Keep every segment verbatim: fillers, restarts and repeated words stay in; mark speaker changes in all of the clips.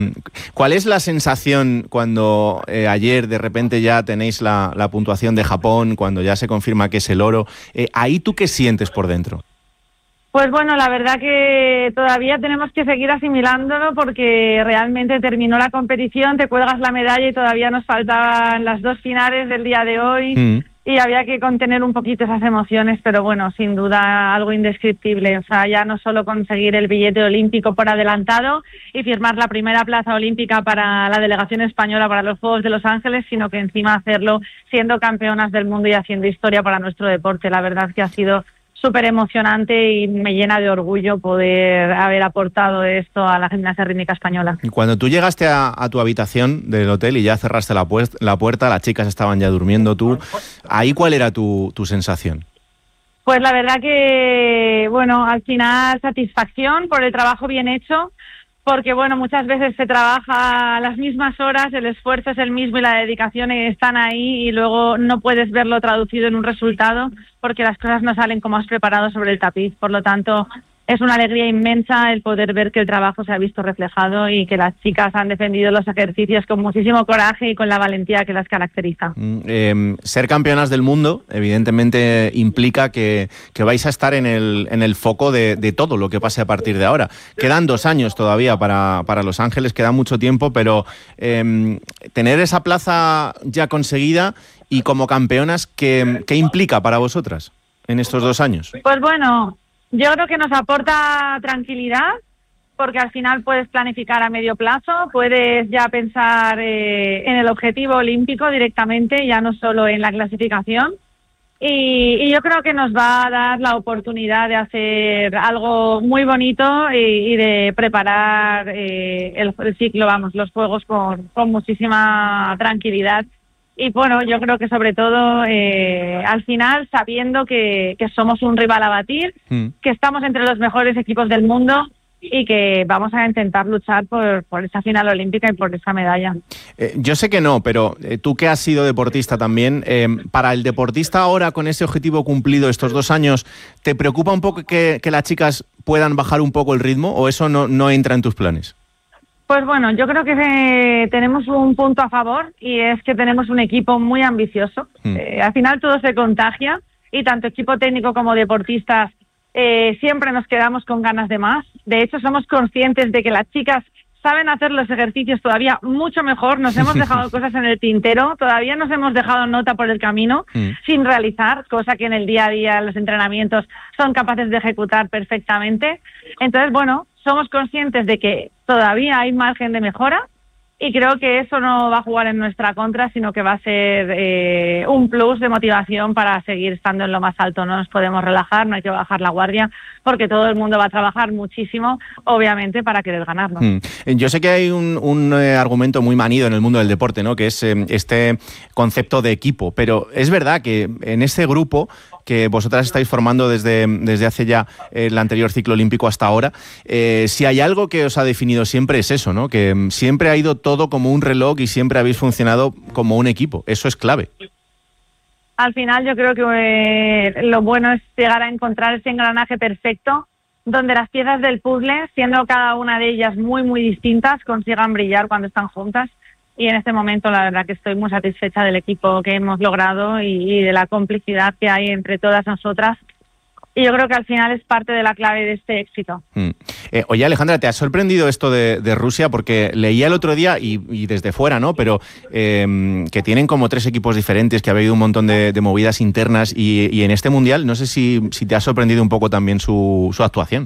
Speaker 1: ¿Cuál es la sensación cuando eh, ayer de repente ya tenéis la, la puntuación de Japón, cuando ya se confirma que es el oro? Eh, ¿Ahí tú qué sientes por dentro?
Speaker 2: Pues bueno, la verdad que todavía tenemos que seguir asimilándolo porque realmente terminó la competición, te cuelgas la medalla y todavía nos faltaban las dos finales del día de hoy mm. y había que contener un poquito esas emociones, pero bueno, sin duda algo indescriptible. O sea, ya no solo conseguir el billete olímpico por adelantado y firmar la primera plaza olímpica para la delegación española para los Juegos de Los Ángeles, sino que encima hacerlo siendo campeonas del mundo y haciendo historia para nuestro deporte. La verdad que ha sido súper emocionante y me llena de orgullo poder haber aportado esto a la gimnasia rítmica española.
Speaker 1: Cuando tú llegaste a, a tu habitación del hotel y ya cerraste la, pu- la puerta, las chicas estaban ya durmiendo, tú, ¿ahí cuál era tu, tu sensación?
Speaker 2: Pues la verdad que, bueno, al final satisfacción por el trabajo bien hecho, porque bueno, muchas veces se trabaja las mismas horas, el esfuerzo es el mismo y la dedicación están ahí y luego no puedes verlo traducido en un resultado porque las cosas no salen como has preparado sobre el tapiz. Por lo tanto, es una alegría inmensa el poder ver que el trabajo se ha visto reflejado y que las chicas han defendido los ejercicios con muchísimo coraje y con la valentía que las caracteriza.
Speaker 1: Mm, eh, ser campeonas del mundo, evidentemente, implica que, que vais a estar en el, en el foco de, de todo lo que pase a partir de ahora. Quedan dos años todavía para, para Los Ángeles, queda mucho tiempo, pero eh, tener esa plaza ya conseguida y como campeonas, ¿qué, qué implica para vosotras en estos dos años?
Speaker 2: Pues bueno, yo creo que nos aporta tranquilidad, porque al final puedes planificar a medio plazo, puedes ya pensar eh, en el objetivo olímpico directamente, ya no solo en la clasificación. Y, y yo creo que nos va a dar la oportunidad de hacer algo muy bonito y, y de preparar eh, el, el ciclo, vamos, los juegos con, con muchísima tranquilidad. Y bueno, yo creo que sobre todo eh, al final sabiendo que, que somos un rival a batir, mm. que estamos entre los mejores equipos del mundo y que vamos a intentar luchar por, por esa final olímpica y por esa medalla.
Speaker 1: Eh, yo sé que no, pero eh, tú que has sido deportista también, eh, para el deportista ahora con ese objetivo cumplido estos dos años, ¿te preocupa un poco que, que las chicas puedan bajar un poco el ritmo o eso no, no entra en tus planes?
Speaker 2: Pues bueno, yo creo que eh, tenemos un punto a favor y es que tenemos un equipo muy ambicioso. Mm. Eh, al final todo se contagia y tanto equipo técnico como deportistas eh, siempre nos quedamos con ganas de más. De hecho, somos conscientes de que las chicas saben hacer los ejercicios todavía mucho mejor. Nos hemos dejado cosas en el tintero, todavía nos hemos dejado nota por el camino mm. sin realizar, cosa que en el día a día los entrenamientos son capaces de ejecutar perfectamente. Entonces, bueno, somos conscientes de que todavía hay margen de mejora y creo que eso no va a jugar en nuestra contra, sino que va a ser eh, un plus de motivación para seguir estando en lo más alto. No nos podemos relajar, no hay que bajar la guardia, porque todo el mundo va a trabajar muchísimo, obviamente, para querer ganarlo.
Speaker 1: Mm. Yo sé que hay un, un eh, argumento muy manido en el mundo del deporte, ¿no? Que es eh, este concepto de equipo, pero es verdad que en ese grupo que vosotras estáis formando desde, desde hace ya el anterior ciclo olímpico hasta ahora, eh, si hay algo que os ha definido siempre es eso, ¿no? Que siempre ha ido todo como un reloj y siempre habéis funcionado como un equipo. Eso es clave.
Speaker 2: Al final yo creo que eh, lo bueno es llegar a encontrar ese engranaje perfecto donde las piezas del puzzle, siendo cada una de ellas muy, muy distintas, consigan brillar cuando están juntas. Y en este momento la verdad que estoy muy satisfecha del equipo que hemos logrado y, y de la complicidad que hay entre todas nosotras. Y yo creo que al final es parte de la clave de este éxito.
Speaker 1: Mm. Eh, oye, Alejandra, ¿te ha sorprendido esto de, de Rusia? Porque leía el otro día, y, y desde fuera, ¿no? Pero eh, que tienen como tres equipos diferentes, que ha habido un montón de, de movidas internas. Y, y en este Mundial, no sé si, si te ha sorprendido un poco también su, su actuación.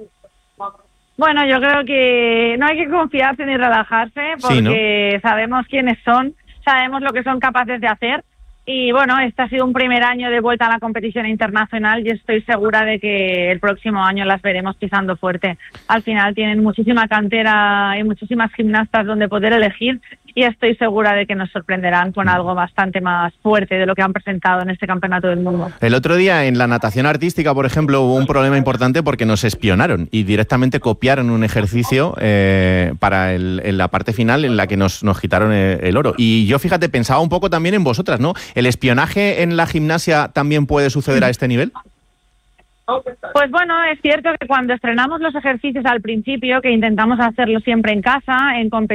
Speaker 2: Bueno, yo creo que no hay que confiarse ni relajarse porque sí, ¿no? Sabemos quiénes son, sabemos lo que son capaces de hacer y bueno, este ha sido un primer año de vuelta a la competición internacional y estoy segura de que el próximo año las veremos pisando fuerte. Al final tienen muchísima cantera y muchísimas gimnastas donde poder elegir y estoy segura de que nos sorprenderán con algo bastante más fuerte de lo que han presentado en este Campeonato del Mundo.
Speaker 1: El otro día en la natación artística, por ejemplo, hubo un problema importante porque nos espionaron y directamente copiaron un ejercicio eh, para el, en la parte final en la que nos, nos quitaron el, el oro. Y yo, fíjate, pensaba un poco también en vosotras, ¿no? ¿El espionaje en la gimnasia también puede suceder a este nivel?
Speaker 2: Pues bueno, es cierto que cuando estrenamos los ejercicios al principio, que intentamos hacerlo siempre en casa, en competición,